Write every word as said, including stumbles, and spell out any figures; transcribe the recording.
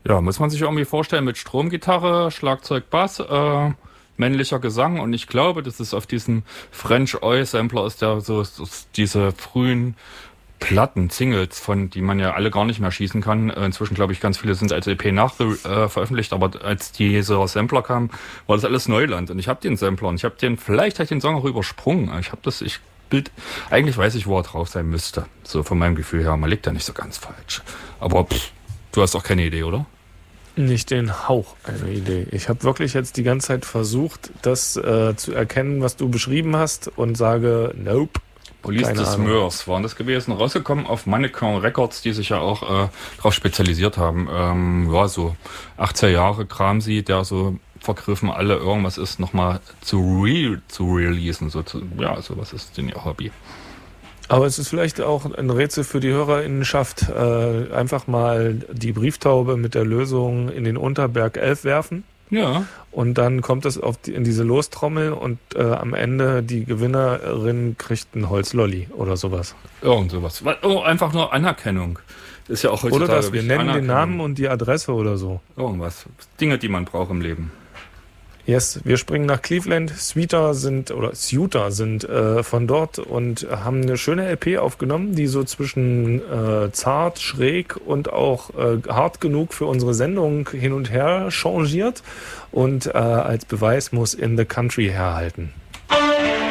Ja, muss man sich irgendwie vorstellen mit Stromgitarre, Schlagzeug, Bass, äh, männlicher Gesang und ich glaube, das ist auf diesem French Oi Sampler aus der so, so diese frühen Platten, Singles, von die man ja alle gar nicht mehr schießen kann. Äh, Inzwischen glaube ich, ganz viele sind als E P nach äh, veröffentlicht, aber als dieser Sampler kam, war das alles Neuland und ich habe den Sampler und ich habe den, vielleicht habe ich den Song auch übersprungen. Ich habe das, ich Bild, eigentlich weiß ich, wo er drauf sein müsste. So von meinem Gefühl her, man liegt da nicht so ganz falsch. Aber pff, du hast auch keine Idee, oder? Nicht den Hauch einer Idee. Ich habe wirklich jetzt die ganze Zeit versucht, das äh, zu erkennen, was du beschrieben hast und sage, nope. Police Keine des Ahnung. Mörs waren das gewesen, rausgekommen auf Mannequin Records, die sich ja auch äh, darauf spezialisiert haben. Ähm, ja, so achtziger Jahre Kram sie, der so vergriffen alle irgendwas ist, nochmal zu re zu releasen. So zu, ja, so was ist denn ihr Hobby? Aber es ist vielleicht auch ein Rätsel für die HörerInnenschaft. Äh, einfach mal die Brieftaube mit der Lösung in den Unterberg elf werfen. Ja. Und dann kommt es auf die, in diese Lostrommel und äh, am Ende die Gewinnerin kriegt ein Holzlolli oder sowas. Irgend sowas. Oh, einfach nur Anerkennung. Ist ja auch heutzutage Oder das, wir wichtig. nennen den Anerkennung. Namen und die Adresse oder so. Irgendwas. Dinge, die man braucht im Leben. Yes, wir springen nach Cleveland. Sweeter sind, oder Suiter sind äh, von dort und haben eine schöne L P aufgenommen, die so zwischen äh, zart, schräg und auch äh, hart genug für unsere Sendung hin und her changiert und äh, als Beweis muss In the Country herhalten.